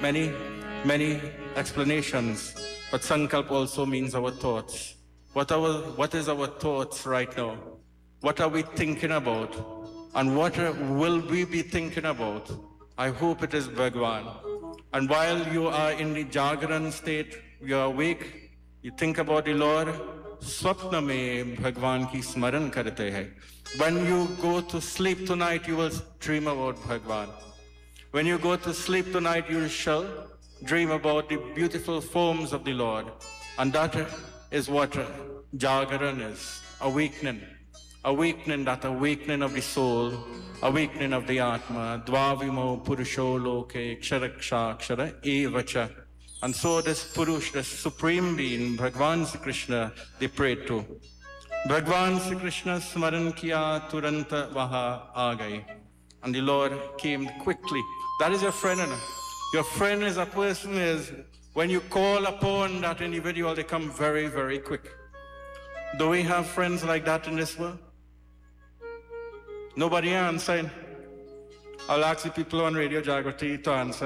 many explanations, but Sankalp also means our thoughts. What is our thoughts right now? What are we thinking about? And what will we be thinking about? I hope it is Bhagwan. And while you are in the Jagaran state, you are awake, you think about the Lord, Swapna mein Bhagwan ki smaran karte hai. When you go to sleep tonight, you will dream about Bhagwan. When you go to sleep tonight, you shall dream about the beautiful forms of the Lord. And that is what Jagaran is, awakening. Awakening, that awakening of the soul, awakening of the Atma, Dvavimo Purusho Loke, Ksharaksha, Kshara, Evacha. And so this Purush, this Supreme Being, Bhagwan Sri Krishna, they prayed to. Bhagwan Sri Krishna smaran kiya turanta vaha aagai. And the Lord came quickly. That is your friend. Your friend is a person is, when you call upon that individual, they come very, very quick. Do we have friends like that in this world? Nobody answering. I'll ask the people on Radio Jagrati to answer.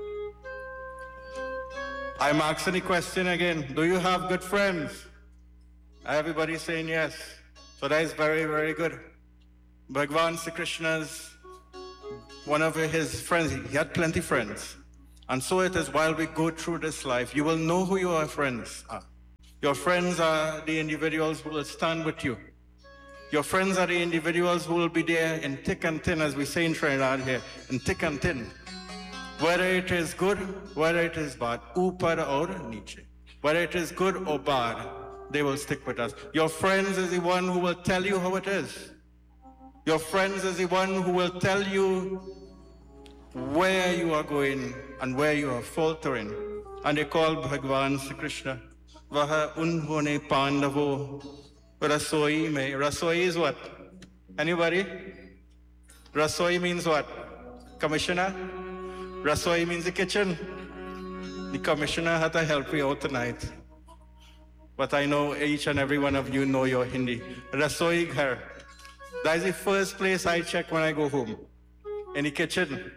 I'm asking the question again. Do you have good friends? Everybody's saying yes. So that is very, very good. Bhagwan Sri Krishna's, one of his friends, he had plenty of friends. And so it is while we go through this life, you will know who your friends are. Your friends are the individuals who will stand with you. Your friends are the individuals who will be there in thick and thin, as we say in Trinidad here, in thick and thin. Whether it is good, whether it is bad, upar or niche. Whether it is good or bad, they will stick with us. Your friends is the one who will tell you how it is. Your friends is the one who will tell you where you are going and where you are faltering. And they call Bhagwan Sri Krishna. Vaha unhone pandavo rasoi mein. Rasoi is what? Anybody? Rasoi means what? Commissioner? Rasoi means the kitchen. The commissioner had to help you out tonight. But I know each and every one of you know your Hindi. Rasoi ghar. That is the first place I check when I go home. In the kitchen.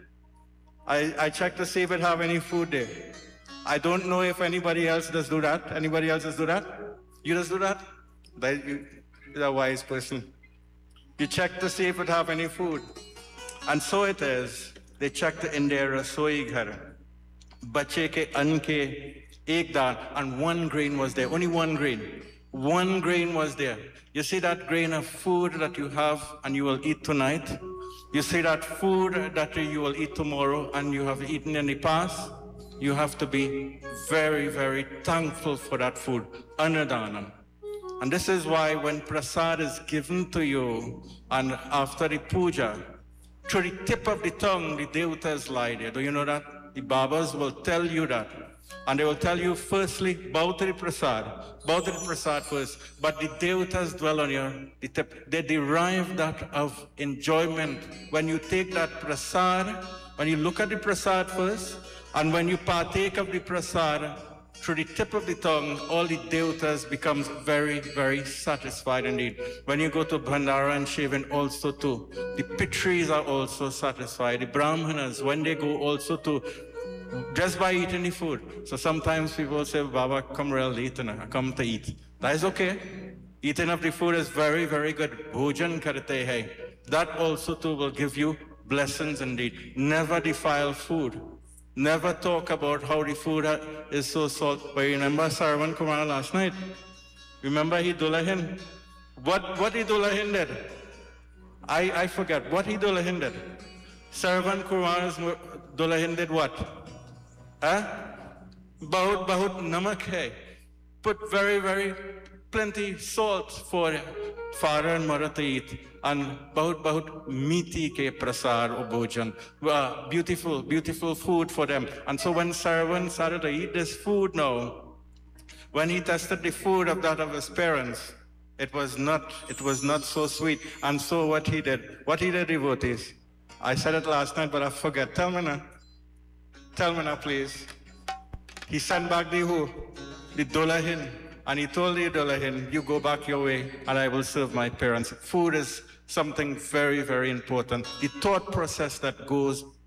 I check to see if it have any food there. I don't know if anybody else does do that. Anybody else does do that? You just do that? You're a wise person. You check to see if it have any food. And so it is. They checked in their rasoi ghar. Bache ke ann ke ek daan, and one grain was there. Only one grain. One grain was there. You see that grain of food that you have and you will eat tonight? You see that food that you will eat tomorrow and you have eaten in the past? You have to be very, very thankful for that food. Annadanam. And this is why when prasad is given to you and after the puja, to the tip of the tongue, the devatas lie there. Do you know that? The Babas will tell you that. And they will tell you firstly, bow to the prasad. Bow to the prasad first. But the devatas dwell on the tip. They derive that of enjoyment. When you take that prasad, when you look at the prasad first, and when you partake of the prasad, through the tip of the tongue, all the devatas becomes very, very satisfied indeed. When you go to Bhandara and Shevan also too, the Pitris are also satisfied. The Brahmanas, when they go also too, just by eating the food. So sometimes people say, Baba, come real eat and come to eat. That is okay. Eating of the food is very, very good. Bhojan karte hai. That also too will give you blessings indeed. Never defile food. Never talk about how the food is so salt. But you remember Sarvan Kumar last night? Remember he Dulahin? What he Dulahin did? I forget. What he Dulahin did? Sarvan Kumar's Dulahin did what? Bahut namak hai. Put very, very plenty salt for father and mother to eat. And bahut meaty ke prasad or bhojan. Beautiful, beautiful food for them. And so when Sarvan started to eat this food now, when he tasted the food of his parents, it was not so sweet. And so what he did, devotees? I said it last night, but I forget. Tell me now, please. He sent back the Dulahin. And he told the Dulahin, you go back your way and I will serve my parents. Food is something very, very important. The thought process that goes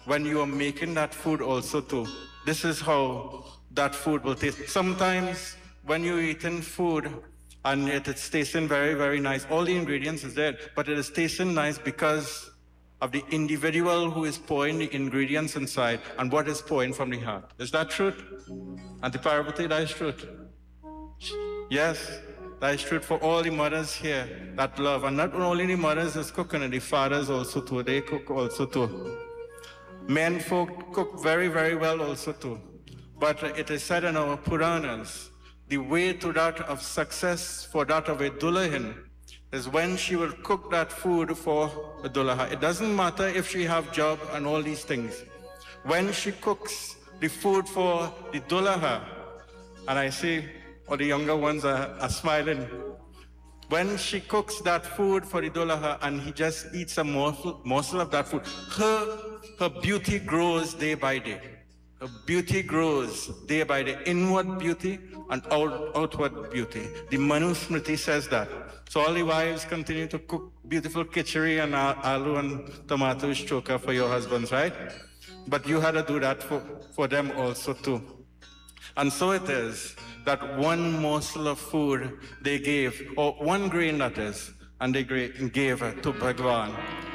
when you are making that food also too. This is how that food will taste. Sometimes when you're eating food and it is tasting very, very nice, all the ingredients is there, but it is tasting nice because of the individual who is pouring the ingredients inside and what is pouring from the heart. Is that truth? Auntie Parvati, that is truth. Yes, that is truth for all the mothers here that love. And not only the mothers is cooking, and the fathers also too. They cook also too. Men folk cook very, very well also too. But it is said in our Puranas, the way to that of success for that of a Dulahin is when she will cook that food for a Dulaha. It doesn't matter if she have job and all these things. When she cooks the food for the Dulaha, and I see all the younger ones are smiling. When she cooks that food for the Dulaha and he just eats a morsel of that food, her beauty grows day by day. Her beauty grows day by day, inward beauty and outward beauty. The Manusmriti says that. So all the wives continue to cook beautiful khichdi and aloo and tomato choka for your husbands, right? But you had to do that for them also too. And so it is that one morsel of food they gave, or one grain that is, and they gave to Bhagwan.